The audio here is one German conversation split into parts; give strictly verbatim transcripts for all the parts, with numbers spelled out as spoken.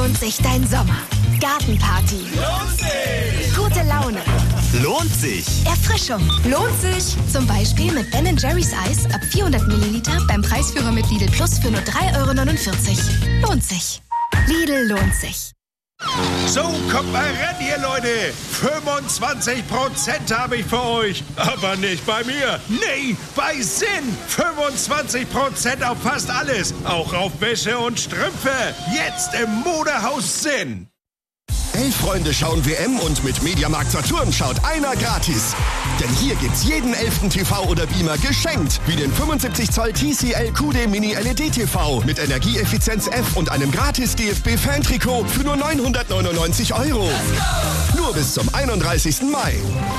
lohnt sich dein Sommer? Gartenparty. Lohnt sich! Gute Laune. Lohnt sich! Erfrischung. Lohnt sich. Zum Beispiel mit Ben and Jerry's Eis ab vierhundert Milliliter beim Preisführer mit Lidl Plus für nur drei Euro neunundvierzig. Lohnt sich. Lidl lohnt sich. So, kommt mal ran hier, Leute. fünfundzwanzig Prozent habe ich für euch. Aber nicht bei mir. Nee, bei Sinn. fünfundzwanzig Prozent auf fast alles. Auch auf Wäsche und Strümpfe. Jetzt im Modehaus Sinn. Elf Freunde schauen W M und mit Mediamarkt Saturn schaut einer gratis. Denn hier gibt's jeden elften T V oder Beamer geschenkt. Wie den fünfundsiebzig Zoll T C L Q D Mini L E D T V mit Energieeffizienz F und einem gratis D F B-Fan-Trikot für nur neunhundertneunundneunzig Euro. Nur bis zum einunddreißigsten Mai.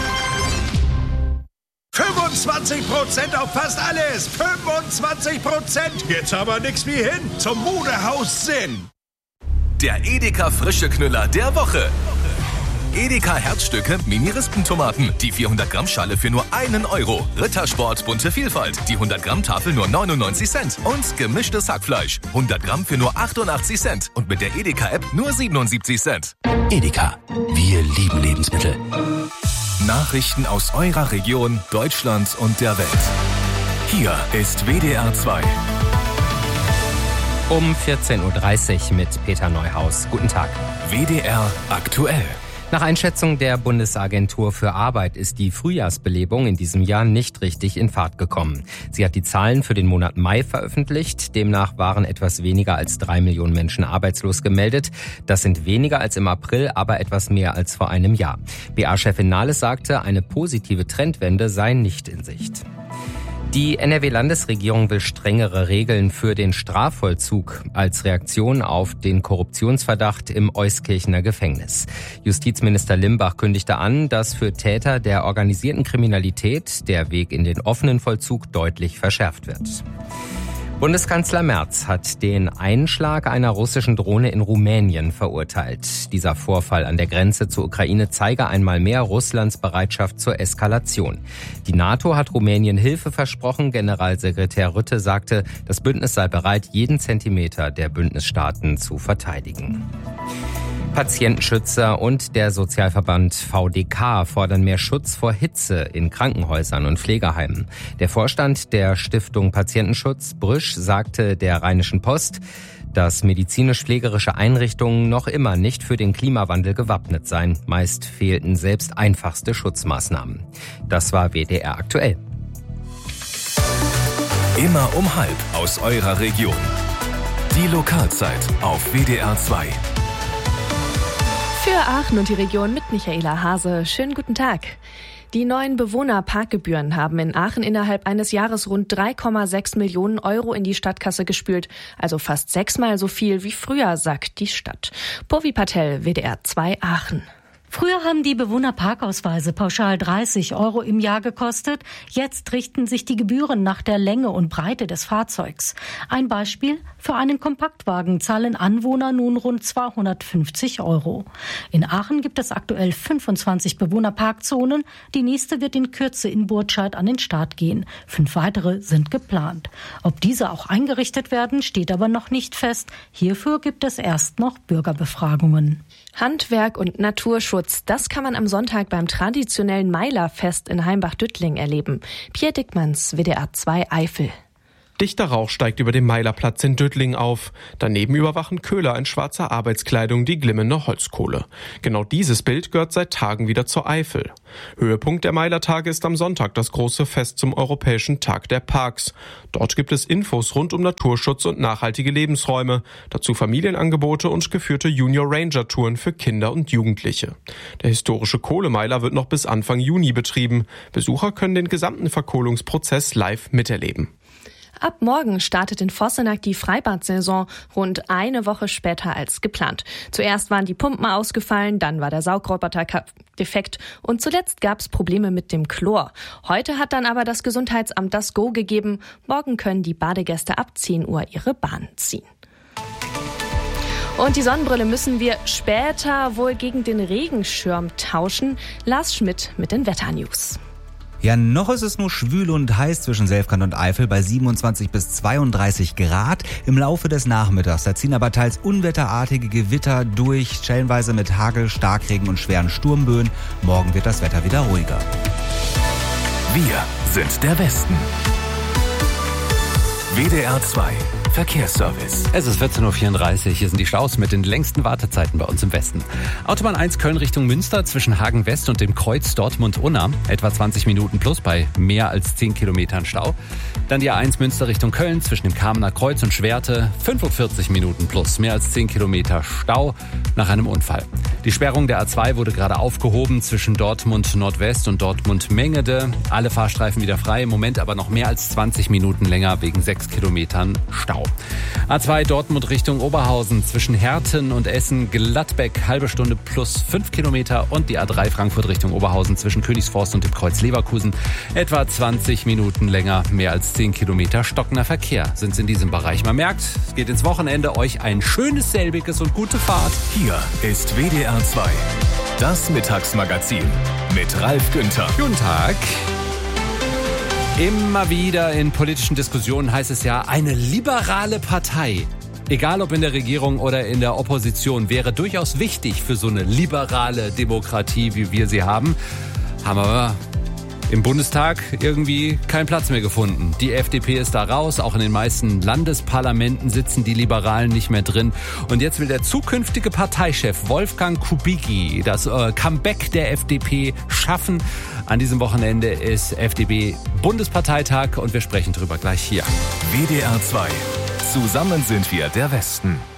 fünfundzwanzig Prozent auf fast alles. fünfundzwanzig Prozent. Jetzt aber nix wie hin zum Modehaus Sinn. Der Edeka frische Knüller der Woche. Edeka Herzstücke Mini-Rispentomaten. Die vierhundert Gramm Schale für nur einen Euro. Rittersport bunte Vielfalt. Die hundert Gramm Tafel nur neunundneunzig Cent. Und gemischtes Hackfleisch. hundert Gramm für nur achtundachtzig Cent. Und mit der Edeka-App nur siebenundsiebzig Cent. Edeka. Wir lieben Lebensmittel. Nachrichten aus eurer Region, Deutschland und der Welt. Hier ist W D R zwei. Um vierzehn Uhr dreißig mit Peter Neuhaus. Guten Tag. W D R aktuell. Nach Einschätzung der Bundesagentur für Arbeit ist die Frühjahrsbelebung in diesem Jahr nicht richtig in Fahrt gekommen. Sie hat die Zahlen für den Monat Mai veröffentlicht. Demnach waren etwas weniger als drei Millionen Menschen arbeitslos gemeldet. Das sind weniger als im April, aber etwas mehr als vor einem Jahr. B A-Chefin Nahles sagte, eine positive Trendwende sei nicht in Sicht. Die N R W-Landesregierung will strengere Regeln für den Strafvollzug als Reaktion auf den Korruptionsverdacht im Euskirchener Gefängnis. Justizminister Limbach kündigte an, dass für Täter der organisierten Kriminalität der Weg in den offenen Vollzug deutlich verschärft wird. Bundeskanzler Merz hat den Einschlag einer russischen Drohne in Rumänien verurteilt. Dieser Vorfall an der Grenze zur Ukraine zeige einmal mehr Russlands Bereitschaft zur Eskalation. Die NATO hat Rumänien Hilfe versprochen. Generalsekretär Rutte sagte, das Bündnis sei bereit, jeden Zentimeter der Bündnisstaaten zu verteidigen. Patientenschützer und der Sozialverband V D K fordern mehr Schutz vor Hitze in Krankenhäusern und Pflegeheimen. Der Vorstand der Stiftung Patientenschutz, Brüsch, sagte der Rheinischen Post, dass medizinisch-pflegerische Einrichtungen noch immer nicht für den Klimawandel gewappnet seien. Meist fehlten selbst einfachste Schutzmaßnahmen. Das war W D R aktuell. Immer um halb aus eurer Region. Die Lokalzeit auf W D R zwei. Für Aachen und die Region mit Michaela Hase. Schönen guten Tag. Die neuen Bewohnerparkgebühren haben in Aachen innerhalb eines Jahres rund drei Komma sechs Millionen Euro in die Stadtkasse gespült. Also fast sechsmal so viel wie früher, sagt die Stadt. Purvi Patel, W D R zwei Aachen. Früher haben die Bewohnerparkausweise pauschal dreißig Euro im Jahr gekostet. Jetzt richten sich die Gebühren nach der Länge und Breite des Fahrzeugs. Ein Beispiel: Für einen Kompaktwagen zahlen Anwohner nun rund zweihundertfünfzig Euro. In Aachen gibt es aktuell fünfundzwanzig Bewohnerparkzonen. Die nächste wird in Kürze in Burtscheid an den Start gehen. Fünf weitere sind geplant. Ob diese auch eingerichtet werden, steht aber noch nicht fest. Hierfür gibt es erst noch Bürgerbefragungen. Handwerk und Naturschutz, das kann man am Sonntag beim traditionellen Meilerfest in Heimbach-Düttling erleben. Pierre Dickmanns, W D R zwei Eifel. Dichter Rauch steigt über dem Meilerplatz in Düttling auf. Daneben überwachen Köhler in schwarzer Arbeitskleidung die glimmende Holzkohle. Genau dieses Bild gehört seit Tagen wieder zur Eifel. Höhepunkt der Meilertage ist am Sonntag das große Fest zum Europäischen Tag der Parks. Dort gibt es Infos rund um Naturschutz und nachhaltige Lebensräume, dazu Familienangebote und geführte Junior Ranger Touren für Kinder und Jugendliche. Der historische Kohlemeiler wird noch bis Anfang Juni betrieben. Besucher können den gesamten Verkohlungsprozess live miterleben. Ab morgen startet in Vossenack die Freibad-Saison, rund eine Woche später als geplant. Zuerst waren die Pumpen ausgefallen, dann war der Saugroboter defekt und zuletzt gab es Probleme mit dem Chlor. Heute hat dann aber das Gesundheitsamt das Go gegeben. Morgen können die Badegäste ab zehn Uhr ihre Bahn ziehen. Und die Sonnenbrille müssen wir später wohl gegen den Regenschirm tauschen. Lars Schmidt mit den Wetternews. Ja, noch ist es nur schwül und heiß zwischen Selfkant und Eifel bei siebenundzwanzig bis zweiunddreißig Grad. Im Laufe des Nachmittags, da ziehen aber teils unwetterartige Gewitter durch, stellenweise mit Hagel, Starkregen und schweren Sturmböen. Morgen wird das Wetter wieder ruhiger. Wir sind der Westen. W D R zwei Verkehrsservice. Es ist vierzehn Uhr vierunddreißig. Hier sind die Staus mit den längsten Wartezeiten bei uns im Westen. Autobahn eins Köln Richtung Münster zwischen Hagen West und dem Kreuz Dortmund-Unna. Etwa zwanzig Minuten plus bei mehr als zehn Kilometern Stau. Dann die A eins Münster Richtung Köln zwischen dem Kamener Kreuz und Schwerte. fünfundvierzig Minuten plus mehr als zehn Kilometer Stau nach einem Unfall. Die Sperrung der A zwei wurde gerade aufgehoben zwischen Dortmund Nordwest und Dortmund Mengede. Alle Fahrstreifen wieder frei. Im Moment aber noch mehr als zwanzig Minuten länger wegen sechs Kilometern Stau. A zwei Dortmund Richtung Oberhausen zwischen Herten und Essen, Gladbeck, halbe Stunde plus fünf Kilometer und die A drei Frankfurt Richtung Oberhausen zwischen Königsforst und dem Kreuz Leverkusen. Etwa zwanzig Minuten länger, mehr als zehn Kilometer stockender Verkehr sind es in diesem Bereich. Man merkt, es geht ins Wochenende, euch ein schönes selbiges und gute Fahrt. Hier ist W D R zwei, das Mittagsmagazin mit Ralf Günther. Guten Tag. Immer wieder in politischen Diskussionen heißt es ja, eine liberale Partei, egal ob in der Regierung oder in der Opposition, wäre durchaus wichtig für so eine liberale Demokratie, wie wir sie haben. Haben aber im Bundestag irgendwie keinen Platz mehr gefunden. Die F D P ist da raus, auch in den meisten Landesparlamenten sitzen die Liberalen nicht mehr drin. Und jetzt will der zukünftige Parteichef Wolfgang Kubicki das äh, Comeback der F D P schaffen. An diesem Wochenende ist F D P-Bundesparteitag und wir sprechen drüber gleich hier. W D R zwei. Zusammen sind wir der Westen.